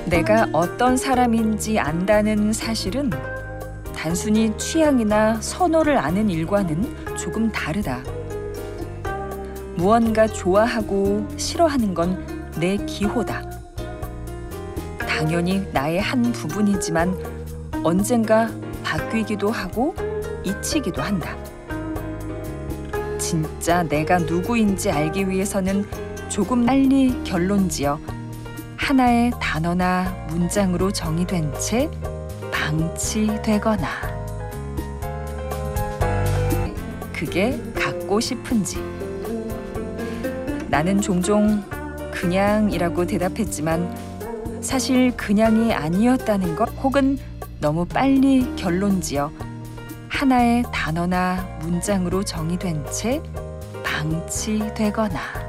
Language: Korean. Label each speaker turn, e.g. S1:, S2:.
S1: 내가 어떤 사람인지 안다는 사실은 단순히 취향이나 선호를 아는 일과는 조금 다르다. 무언가 좋아하고 싫어하는 건 내 기호다. 당연히 나의 한 부분이지만 언젠가 바뀌기도 하고 잊히기도 한다. 진짜 내가 누구인지 알기 위해서는 조금 빨리 결론지어 하나의 단어나 문장으로 정의된 채 방치되거나 그게 갖고 싶은지. 나는 종종 그냥이라고 대답했지만 사실 그냥이 아니었다는 것, 혹은 너무 빨리 결론지어 하나의 단어나 문장으로 정의된 채 방치되거나